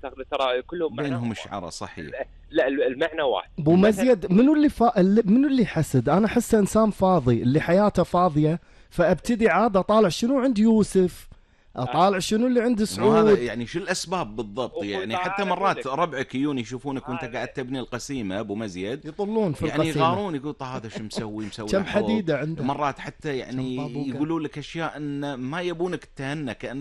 اعتقد ترى كلهم بينهم شعره صحيح. لا المعنى واحد. ابو مزيد، منو اللي حسد؟ انا احسه انسان فاضي اللي حياته فاضيه، فابتدي عاد اطالع شنو عند يوسف، اطالع شنو اللي عند سعود. هذا يعني شو الاسباب بالضبط؟ يعني حتى مرات ربعك يجون يشوفونك وانت قاعد تبني القسيمه ابو مزيد، يطلون في يعني القسيمه، يغارون، يقول طه هذا شو مسوي كم حديده عنده. مرات حتى يعني يقولوا لك اشياء ان ما يبونك تهنى، كأن